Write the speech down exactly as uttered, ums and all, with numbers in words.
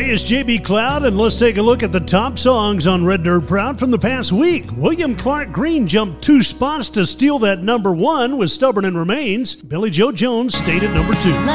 Hey, it's J B Cloud, and let's take a look at the top songs on Red Dirt Proud from the past week. William Clark Green jumped two spots to steal that number one with Stubborn and Remains. Billy Joe Jones stayed at number two.